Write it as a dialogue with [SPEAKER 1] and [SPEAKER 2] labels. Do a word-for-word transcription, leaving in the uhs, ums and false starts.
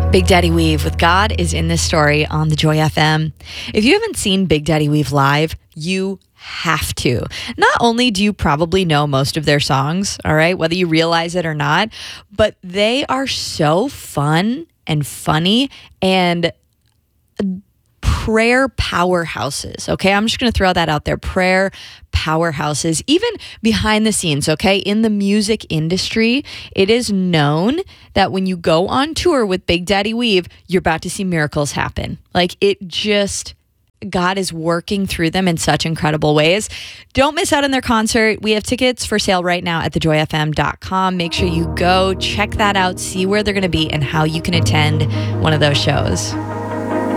[SPEAKER 1] Big Daddy Weave with God is in this story on the Joy F M. If you haven't seen Big Daddy Weave live, you have to. Not only do you probably know most of their songs, all right, whether you realize it or not, but they are so fun and funny and prayer powerhouses, okay? I'm just going to throw that out there. Prayer powerhouses, even behind the scenes, okay? In the music industry, it is known that when you go on tour with Big Daddy Weave, you're about to see miracles happen. Like, it just... God is working through them in such incredible ways. Don't miss out on their concert. We have tickets for sale right now at the joy f m dot com. Make sure you go check that out, see where they're going to be and how you can attend one of those shows.